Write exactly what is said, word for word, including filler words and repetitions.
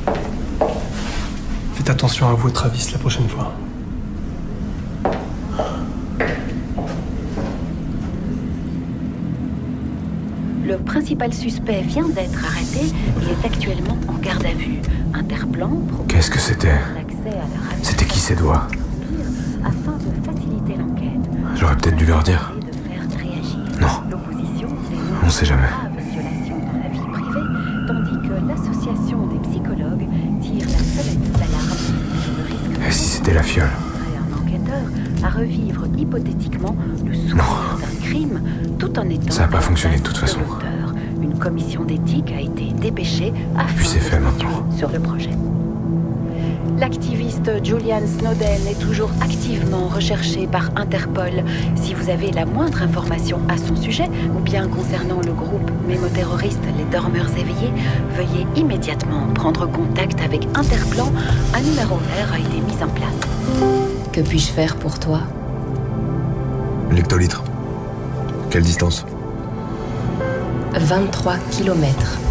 Faites attention à vous, Travis, la prochaine fois. Le principal suspect vient d'être arrêté et est actuellement en garde à vue. Interplan propose Qu'est-ce que c'était? l'accès à la radio C'était qui ces doigts? afin de faciliter l'enquête. J'aurais peut-être dû leur dire. De faire réagir. Non. L'opposition dénonce On sait jamais. de graves violations dans la vie privée, tandis que l'association des psychologues tire la sonnette d'alarme sur le risque Et si c'était la fiole? un enquêteur à revivre hypothétiquement le souvenir d'un crime tout en étant Ça a pas à la fonctionné de place toute façon. l'auteur. Une commission d'éthique a été dépêchée afin Puis c'est de fait statuer maintenant. sur le projet. L'activiste Julian Snowden est toujours activement recherché par Interpol. Si vous avez la moindre information à son sujet ou bien concernant le groupe mémoterroriste Les Dormeurs Éveillés, veuillez immédiatement prendre contact avec Interplan. Un numéro vert a été mis en place. Que puis-je faire pour toi? L'hectolitre. Quelle distance? vingt-trois kilomètres.